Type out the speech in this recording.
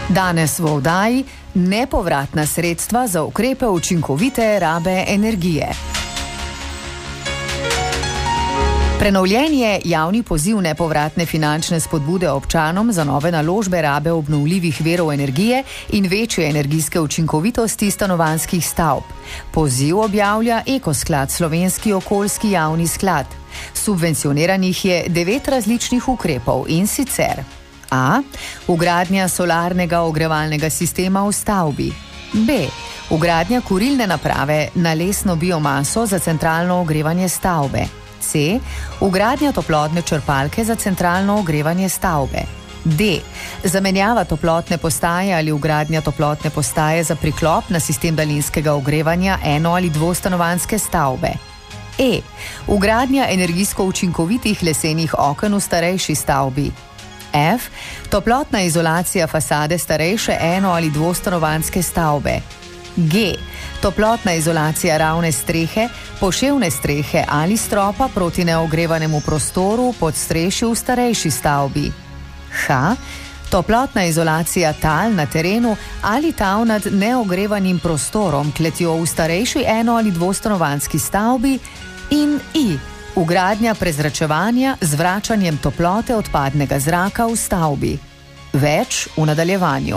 Danes v oddaji nepovratna sredstva za ukrepe učinkovite rabe energije. Prenovljen je javni poziv nepovratne finančne spodbude občanom za nove naložbe rabe obnovljivih virov energije in večje energijske učinkovitosti stanovanjskih stavb. Poziv objavlja Ekosklad, slovenski okoljski javni sklad. Subvencioniranih je 9 različnih ukrepov in sicer: A. Vgradnja solarnega ogrevalnega sistema v stavbi. B. Vgradnja kurilne naprave na lesno biomaso za centralno ogrevanje stavbe. C. Vgradnja toplotne črpalke za centralno ogrevanje stavbe. D. Zamenjava toplotne postaje ali vgradnja toplotne postaje za priklop na sistem daljinskega ogrevanja eno- ali dvostanovanjske stavbe. E. Vgradnja energijsko učinkovitih lesenih oken v starejši stavbi. F. Toplotna izolacija fasade starejše eno- ali dvostanovanjske stavbe. G. Toplotna izolacija ravne strehe, poševne strehe ali stropa proti neogrevanemu prostoru pod strešju v starejši stavbi. H. Toplotna izolacija tal na terenu ali tal nad neogrevanim prostorom, kletjo v starejši eno- ali dvostanovanjski stavbi. In I. Vgradnja prezračevanja z vračanjem toplote odpadnega zraka v stavbi. Več v nadaljevanju.